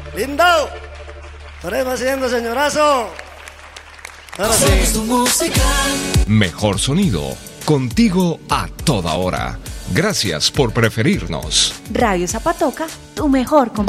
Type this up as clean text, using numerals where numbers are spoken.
Lindo. Estaremos haciendo, señorazo. Ahora sí. Mejor sonido, contigo a toda hora. Gracias por preferirnos. Radio Zapatoca, tu mejor compañía.